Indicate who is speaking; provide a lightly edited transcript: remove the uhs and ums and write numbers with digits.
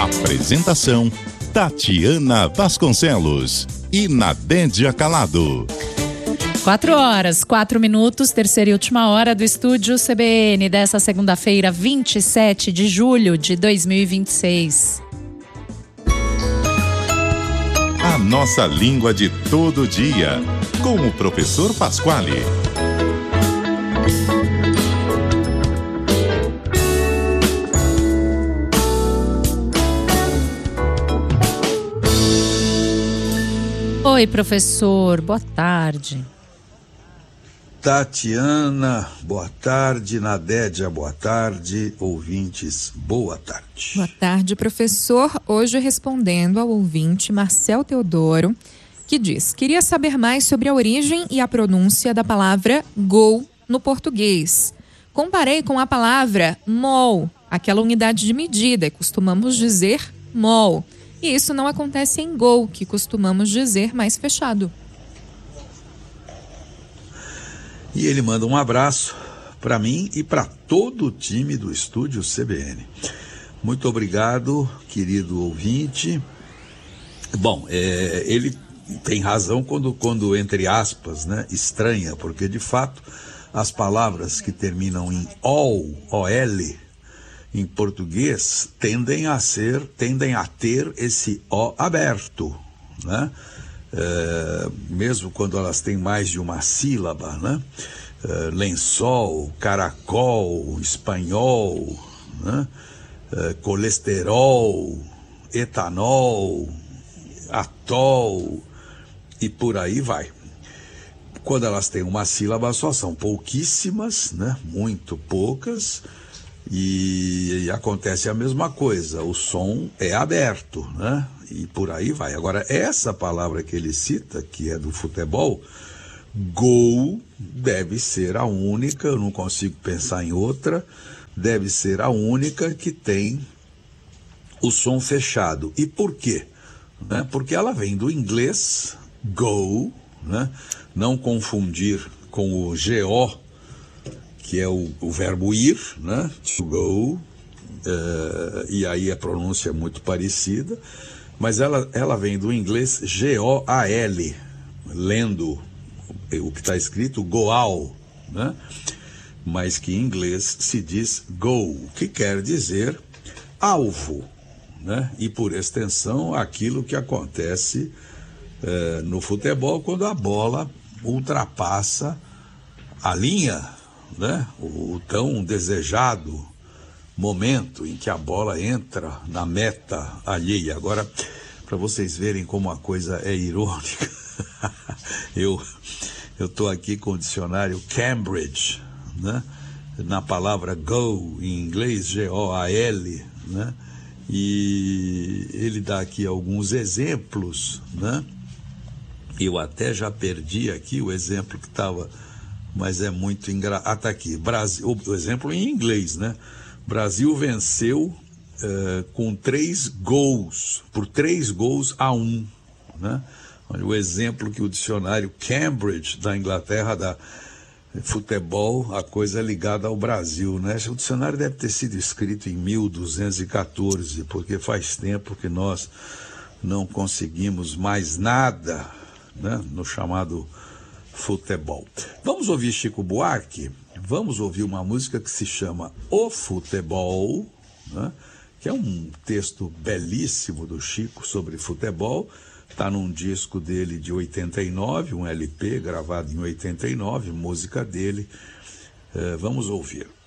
Speaker 1: Apresentação: Tatiana Vasconcelos e Nadédia Calado.
Speaker 2: 4h04, terceira e última hora do estúdio CBN dessa segunda-feira, 27 de julho de 2026.
Speaker 1: A nossa língua de todo dia, com o professor Pasquale.
Speaker 2: Oi, professor, boa tarde.
Speaker 3: Tatiana, boa tarde. Nadédia, boa tarde. Ouvintes, boa tarde.
Speaker 4: Boa tarde, professor. Hoje respondendo ao ouvinte Marcel Teodoro, que diz: queria saber mais sobre a origem e a pronúncia da palavra gol no português. Comparei com a palavra mol, aquela unidade de medida, e costumamos dizer mol. E isso não acontece em gol, que costumamos dizer mais fechado.
Speaker 3: E ele manda um abraço para mim e para todo o time do estúdio CBN. Muito obrigado, querido ouvinte. Bom, ele tem razão quando entre aspas, né, estranha, porque de fato as palavras que terminam em ol, em português, tendem a ter esse O aberto, né? Mesmo quando elas têm mais de uma sílaba, né? Lençol, caracol, espanhol, né? Colesterol, etanol, atol e por aí vai. Quando elas têm uma sílaba só, são pouquíssimas, né? Muito poucas. E acontece a mesma coisa, o som é aberto, né? E por aí vai. Agora, essa palavra que ele cita, que é do futebol, gol, deve ser a única, eu não consigo pensar em outra, deve ser a única que tem o som fechado. E por quê? Né? Porque ela vem do inglês, go, né? Não confundir com o GO, que é o verbo ir, né? To go, e aí a pronúncia é muito parecida, mas ela vem do inglês G-O-A-L, lendo o que está escrito goal, né? Mas que em inglês se diz goal, que quer dizer alvo, né? E por extensão aquilo que acontece no futebol quando a bola ultrapassa a linha, né? O tão desejado momento em que a bola entra na meta alheia. Agora, para vocês verem como a coisa é irônica, eu estou aqui com o dicionário Cambridge, né? Na palavra go, em inglês, G-O-A-L, né? E ele dá aqui alguns exemplos, né? Eu até já perdi aqui o exemplo que estava, mas é muito engraçado. Ah, tá aqui. Brasil, o exemplo em inglês, né? Brasil venceu com 3 gols, por 3-1, né? Olha o exemplo que o dicionário Cambridge da Inglaterra dá. Futebol, a coisa é ligada ao Brasil, né? O dicionário deve ter sido escrito em 1214, porque faz tempo que nós não conseguimos mais nada, né? No chamado futebol. Vamos ouvir Chico Buarque, vamos ouvir uma música que se chama O Futebol, né? Que é um texto belíssimo do Chico sobre futebol, está num disco dele de 89, um LP gravado em 89, música dele, vamos ouvir.